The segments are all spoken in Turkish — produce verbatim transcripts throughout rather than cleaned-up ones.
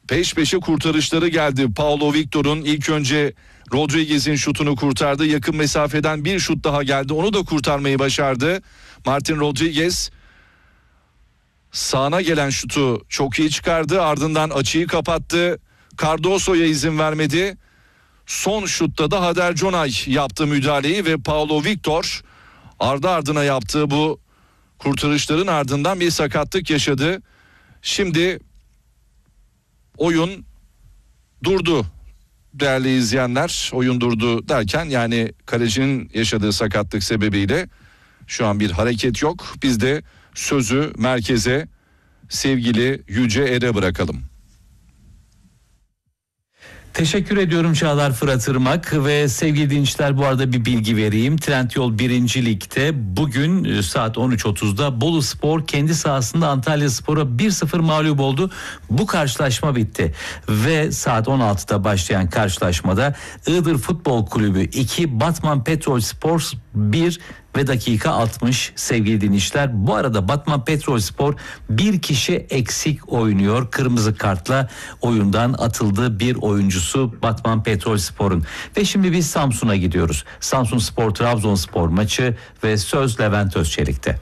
peş peşe kurtarışları geldi. Paulo Victor'un ilk önce Rodriguez'in şutunu kurtardı. Yakın mesafeden bir şut daha geldi. Onu da kurtarmayı başardı. Martin Rodriguez sağına gelen şutu çok iyi çıkardı. Ardından açıyı kapattı. Cardoso'ya izin vermedi. Son şutta da Hader Conay yaptı müdahaleyi ve Paulo Victor ardı ardına yaptığı bu kurtarışların ardından bir sakatlık yaşadı. Şimdi oyun durdu değerli izleyenler. Oyun durdu derken yani kalecinin yaşadığı sakatlık sebebiyle şu an bir hareket yok. Biz de sözü merkeze sevgili Yüce Er'e bırakalım. Teşekkür ediyorum Çağlar Fırat Irmak ve sevgili dinleyiciler, bu arada bir bilgi vereyim. Trendyol birinci Lig'de bugün saat on üç otuzda Bolu Spor kendi sahasında Antalya Spor'a bir sıfır mağlup oldu. Bu karşılaşma bitti ve saat on altıda başlayan karşılaşmada Iğdır Futbol Kulübü iki, Batman Petrol Spor bir ve dakika altmış sevgili dinleyiciler. Bu arada Batman Petrolspor bir kişi eksik oynuyor. Kırmızı kartla oyundan atıldı bir oyuncusu Batman Petrolspor'un. Ve şimdi biz Samsun'a gidiyoruz. Samsunspor Trabzonspor maçı ve söz Levent Özçelik'te.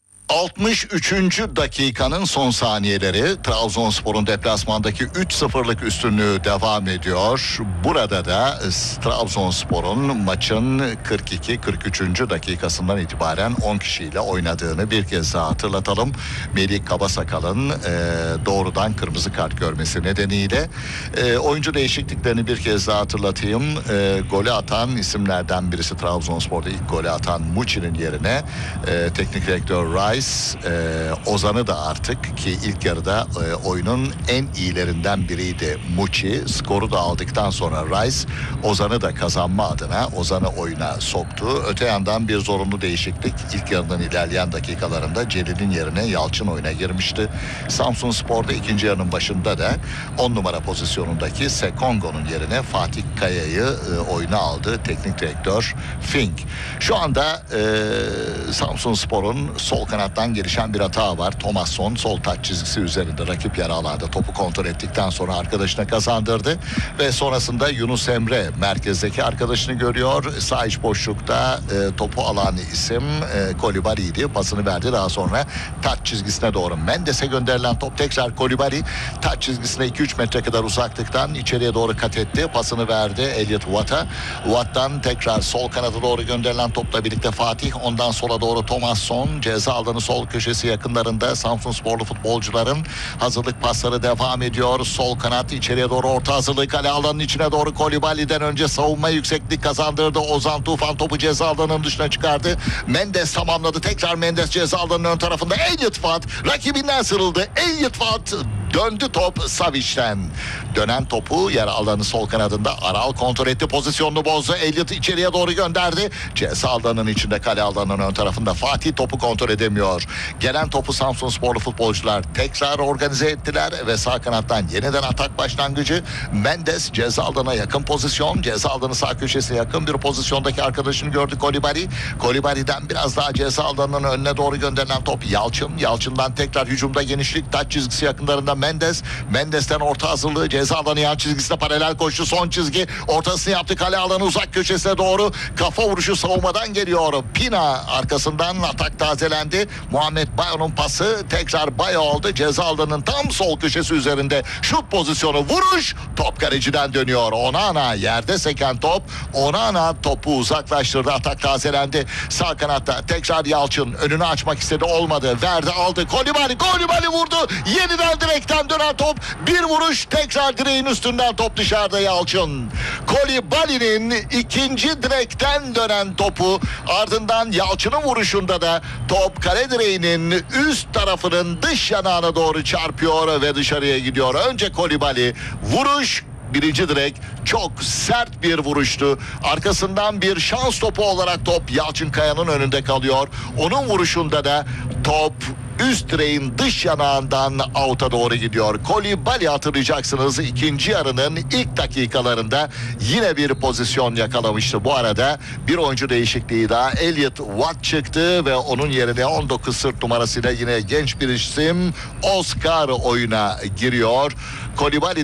altmış üçüncü dakikanın son saniyeleri. Trabzonspor'un deplasmandaki üç sıfırlık üstünlüğü devam ediyor. Burada da Trabzonspor'un maçın kırk iki kırk üçüncü dakikasından itibaren on kişiyle oynadığını bir kez daha hatırlatalım. Melih Kabasakal'ın e, doğrudan kırmızı kart görmesi nedeniyle e, oyuncu değişikliklerini bir kez daha hatırlatayım. E, golü atan isimlerden birisi, Trabzonspor'da ilk golü atan Muçi'nin yerine e, teknik direktör Rice Ee, Ozan'ı da artık, ki ilk yarıda e, oyunun en iyilerinden biriydi Muçi, skoru da aldıktan sonra Rice Ozan'ı da kazanma adına Ozan'ı oyuna soktu. Öte yandan bir zorunlu değişiklik, ilk yarının ilerleyen dakikalarında Celil'in yerine Yalçın oyuna girmişti. Samsunspor'da ikinci yarının başında da on numara pozisyonundaki Sekongo'nun yerine Fatih Kaya'yı e, oyuna aldı teknik direktör Fink. Şu anda e, Samsunspor'un sol kanat gelişen bir hata var. Thomasson sol taç çizgisi üzerinde rakip yarı alanda topu kontrol ettikten sonra arkadaşına kazandırdı ve sonrasında Yunus Emre merkezdeki arkadaşını görüyor. Sağ iç boşlukta e, topu alan isim e, Kolibali'ydi. Pasını verdi, daha sonra taç çizgisine doğru Mendes'e gönderilen top tekrar Kolibali taç çizgisine iki üç metre kadar uzaklıktan içeriye doğru kat etti. Pasını verdi Elliot Watt'a. Watt'tan tekrar sol kanada doğru gönderilen topla birlikte Fatih, ondan sola doğru Thomasson, ceza alanı sol köşesi yakınlarında Samsunsporlu futbolcuların hazırlık pasları devam ediyor. Sol kanat içeriye doğru orta hazırlığı, kale alanının içine doğru Kolibali'den önce savunma yükseklik kazandırdı. Ozan Tufan topu ceza alanının dışına çıkardı. Mendes tamamladı. Tekrar Mendes ceza alanının ön tarafında. Elliot Watt rakibinden sıyrıldı. Elliot Watt döndü top Savic'ten. Dönen topu yer alanı sol kanadında Aral kontrol etti. Pozisyonunu bozdu. Elliot içeriye doğru gönderdi. Ceza alanının içinde, kale alanının ön tarafında Fatih topu kontrol edemiyor. Gelen topu Samsunsporlu futbolcular tekrar organize ettiler ve sağ kanattan yeniden atak başlangıcı. Mendes ceza alanına yakın pozisyon. Ceza alanı sağ köşesine yakın bir pozisyondaki arkadaşını gördü Kolibali. Kolibali'den biraz daha ceza alanının önüne doğru gönderilen top Yalçın. Yalçın'dan tekrar hücumda genişlik, taç çizgisi yakınlarında Mendes. Mendes'ten orta hazırlığı, ceza alanı yan çizgisine paralel koşu, son çizgi ortasını yaptı, kale alanı uzak köşesine doğru kafa vuruşu savunmadan geliyor. Pina arkasından atak tazelendi. Muhammed Bayo'nun pası tekrar Bayo oldu. Ceza alanının tam sol köşesi üzerinde şut pozisyonu, vuruş, top kaleciden dönüyor. Onana yerde seken top. Onana topu uzaklaştırdı. Atak tazelendi. Sağ kanatta tekrar Yalçın önünü açmak istedi, olmadı. Verdi, aldı. Kolibali, Kolibali vurdu. Yeniden direkten dönen top. Bir vuruş, tekrar direğin üstünden top dışarıda Yalçın. Kolibali'nin ikinci direkten dönen topu, ardından Yalçın'ın vuruşunda da top kale direğinin üst tarafının dış yanağına doğru çarpıyor ve dışarıya gidiyor. Önce Kolibali, vuruş, birinci direk, çok sert bir vuruştu. Arkasından bir şans topu olarak top Yalçın Kaya'nın önünde kalıyor. Onun vuruşunda da top üst direğin dış yanağından out'a doğru gidiyor. Kolibali, hatırlayacaksınız, ikinci yarının ilk dakikalarında yine bir pozisyon yakalamıştı. Bu arada bir oyuncu değişikliği daha, Elliot Watt çıktı ve onun yerine on dokuz sırt numarasıyla yine genç bir isim Oscar oyuna giriyor. Kolibali